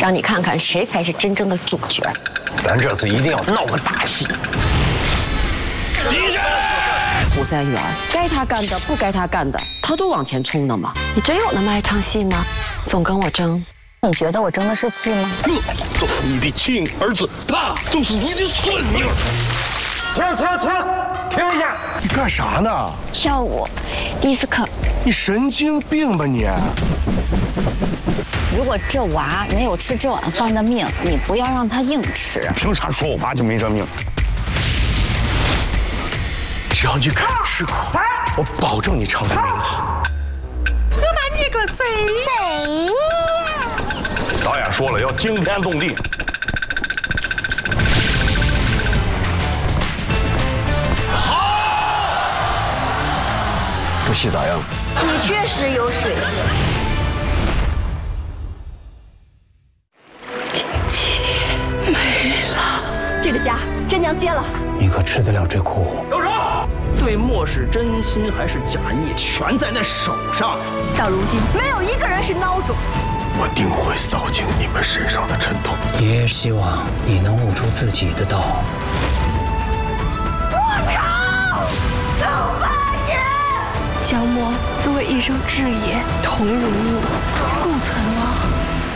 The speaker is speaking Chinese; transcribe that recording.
让你看看谁才是真正的主角。 咱这次一定要闹个大戏。 敌人！ 胡三元，该他干的不该他干的，他都往前冲的嘛。 你真有那么爱唱戏吗？总跟我争。 你觉得我争的是戏吗？ 这就是你的亲儿子，那就是你的孙女。 停一下！你干啥呢？ 跳舞，迪斯科。 你神经病吧你！ 如果这娃没有吃这碗饭的命，你不要让他硬吃。 凭啥说我妈就没这命？ 只要你肯吃苦，我保证你唱出名堂。 我把你个贼！ 导演说了，要惊天动地。 这戏咋样？ 你确实有水性。 亲戚没了， 这个家真娘接了。 你可吃得了这苦？ 动手！对墨是真心还是假意，全在那手上。 到如今，没有一个人是孬种。 我定会扫净你们身上的尘土。 爷爷希望你能悟出自己的道。 江墨作为一生挚友，同荣辱，共存亡。